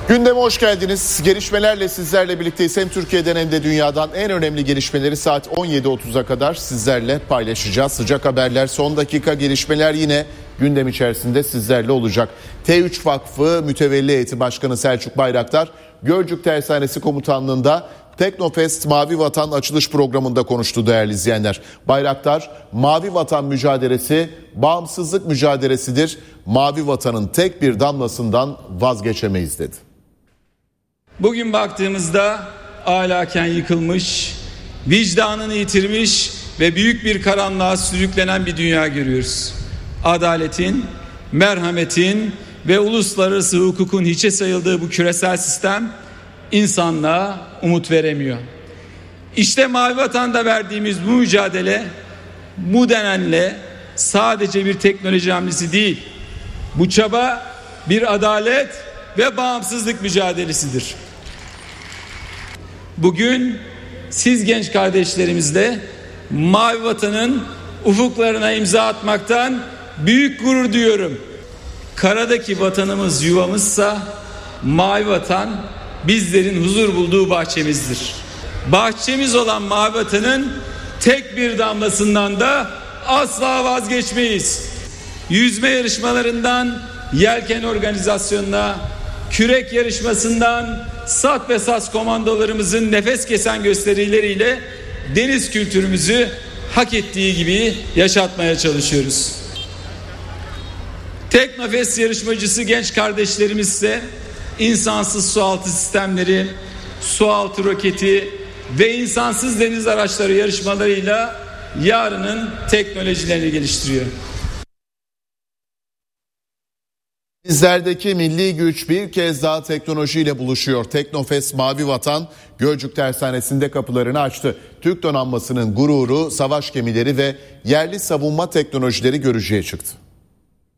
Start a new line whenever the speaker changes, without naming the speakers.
Gündeme hoş geldiniz. Gelişmelerle sizlerle birlikteyiz. Hem Türkiye'den hem de dünyadan en önemli gelişmeleri saat 17.30'a kadar sizlerle paylaşacağız. Sıcak haberler, son dakika gelişmeler yine gündem içerisinde sizlerle olacak. T3 Vakfı Mütevelli Heyeti Başkanı Selçuk Bayraktar, Gölcük Tersanesi Komutanlığı'nda Teknofest Mavi Vatan açılış programında konuştu değerli izleyenler. Bayraktar, Mavi Vatan mücadelesi bağımsızlık mücadelesidir. Mavi Vatan'ın tek bir damlasından vazgeçemeyiz dedi.
Bugün baktığımızda ahlaken yıkılmış, vicdanını yitirmiş ve büyük bir karanlığa sürüklenen bir dünya görüyoruz. Adaletin, merhametin ve uluslararası hukukun hiçe sayıldığı bu küresel sistem insanlığa umut veremiyor. İşte Mavi Vatan'da verdiğimiz bu mücadele, bu denenle sadece bir teknoloji hamlesi değil, bu çaba bir adalet ve bağımsızlık mücadelesidir. Bugün siz genç kardeşlerimizle Mavi Vatan'ın ufuklarına imza atmaktan büyük gurur duyuyorum. Karadaki vatanımız yuvamızsa Mavi Vatan bizlerin huzur bulduğu bahçemizdir. Bahçemiz olan Mavi Vatan'ın tek bir damlasından da asla vazgeçmeyiz. Yüzme yarışmalarından yelken organizasyonuna, kürek yarışmasından SAT ve SAS komandolarımızın nefes kesen gösterileriyle deniz kültürümüzü hak ettiği gibi yaşatmaya çalışıyoruz. Teknofest yarışmacısı genç kardeşlerimiz ise insansız sualtı sistemleri, sualtı roketi ve insansız deniz araçları yarışmalarıyla yarının teknolojilerini geliştiriyor.
Bizlerdeki milli güç bir kez daha teknolojiyle buluşuyor. Teknofest Mavi Vatan Gölcük Tersanesi'nde kapılarını açtı. Türk donanmasının gururu, savaş gemileri ve yerli savunma teknolojileri görücüye çıktı.